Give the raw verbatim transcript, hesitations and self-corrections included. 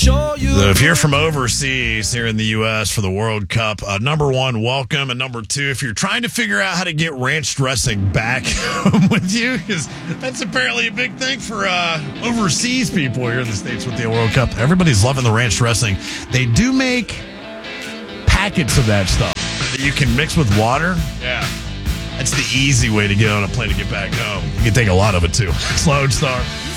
show you. So if you're from overseas here in the U S for the World Cup, uh, number one, welcome. And number two, if you're trying to figure out how to get ranch dressing back with you, because that's apparently a big thing for uh, overseas people here in the States with the World Cup. Everybody's loving the ranch dressing. They do make packets of that stuff that you can mix with water. Yeah. That's the easy way to get on a plane to get back home. You can take a lot of it, too. Slow Star.